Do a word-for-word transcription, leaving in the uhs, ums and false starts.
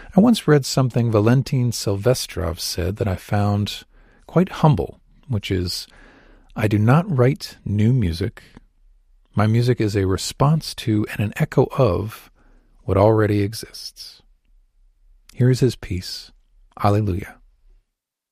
I once read something Valentin Silvestrov said that I found quite humble, which is, I do not write new music. My music is a response to and an echo of what already exists. Here is his piece, Alleluia.